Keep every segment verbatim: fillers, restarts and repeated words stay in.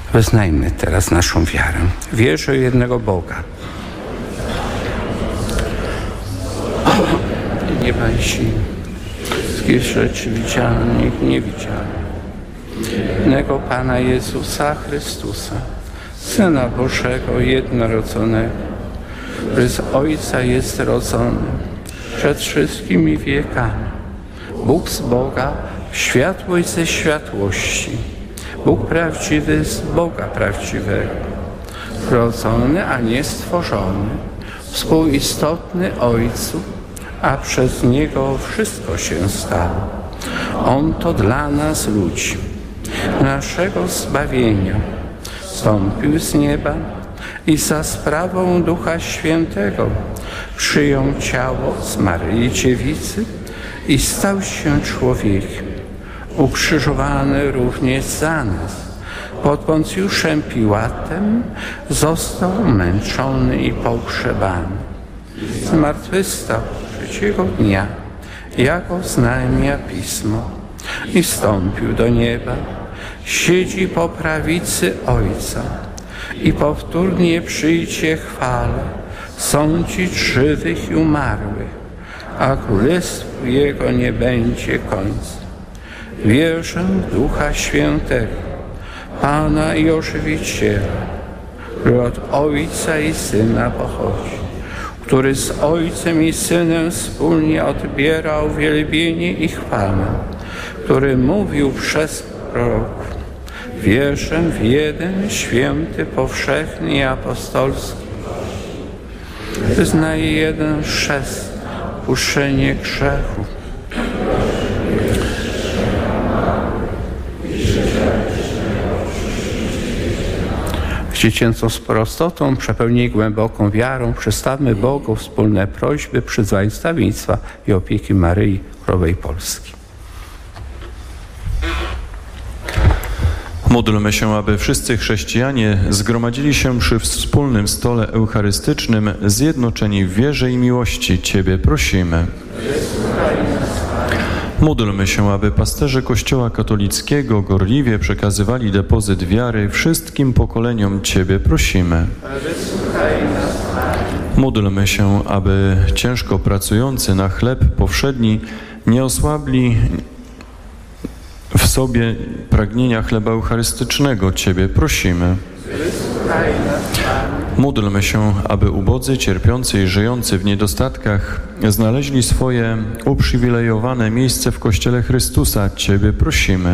Wyznajmy teraz naszą wiarę. Wierzę w jednego Boga. Nieba i ziemi, wszystkich rzeczy widzialnych i niewidzialnych. Jednego Pana Jezusa Chrystusa, Syna Bożego jednorodzonego, który z Ojca jest rodzony przed wszystkimi wiekami. Bóg z Boga, światłość ze światłości. Bóg prawdziwy z Boga prawdziwego. Rodzony, a nie stworzony, współistotny Ojcu, a przez Niego wszystko się stało. On to dla nas ludzi, naszego zbawienia, zstąpił z nieba i za sprawą Ducha Świętego przyjął ciało z Maryi Dziewicy i stał się człowiekiem, ukrzyżowany również za nas. Pod Poncjuszem Piłatem został męczony i pogrzebany. Zmartwychwstał trzeciego dnia, jak oznajmia Pismo, i wstąpił do nieba, siedzi po prawicy Ojca i powtórnie przyjdzie chwale sądzić żywych i umarłych, a królestwu Jego nie będzie końca. Wierzę w Ducha Świętego, Pana i Ożywiciela, który od Ojca i Syna pochodzi, który z Ojcem i Synem wspólnie odbiera uwielbienie i chwałę, który mówił przez proroków. Wierzę w jeden święty, powszechny i apostolski. Wyznaję jeden chrzest, puszczenie grzechu. Dziecięcą z prostotą, przepełnij głęboką wiarą, przystawmy Bogu wspólne prośby przyzwań stawiństwa i opieki Maryi Królowej Polski. Módlmy się, aby wszyscy chrześcijanie zgromadzili się przy wspólnym stole eucharystycznym, zjednoczeni w wierze i miłości. Ciebie prosimy. Módlmy się, aby pasterze Kościoła katolickiego gorliwie przekazywali depozyt wiary wszystkim pokoleniom. Ciebie prosimy. Módlmy się, aby ciężko pracujący na chleb powszedni nie osłabli w sobie pragnienia chleba eucharystycznego. Ciebie prosimy. Módlmy się, aby ubodzy, cierpiący i żyjący w niedostatkach znaleźli swoje uprzywilejowane miejsce w Kościele Chrystusa. Ciebie prosimy.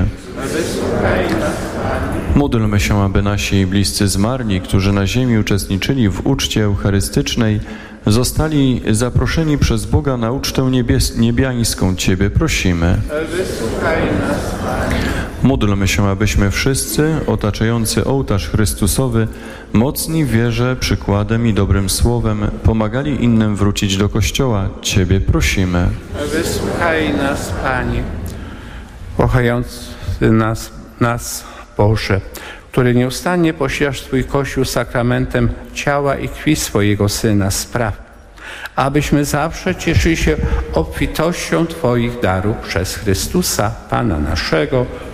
Módlmy się, aby nasi bliscy zmarli, którzy na ziemi uczestniczyli w uczcie eucharystycznej, zostali zaproszeni przez Boga na ucztę niebies- niebiańską. Ciebie prosimy. Módlmy się, abyśmy wszyscy, otaczający ołtarz Chrystusowy, mocni w wierze, przykładem i dobrym słowem, pomagali innym wrócić do Kościoła. Ciebie prosimy. Wysłuchaj nas, Panie, kochający nas, nas, Boże, który nieustannie posilasz Twój Kościół sakramentem ciała i krwi swojego Syna, spraw, abyśmy zawsze cieszyli się obfitością Twoich darów przez Chrystusa, Pana naszego.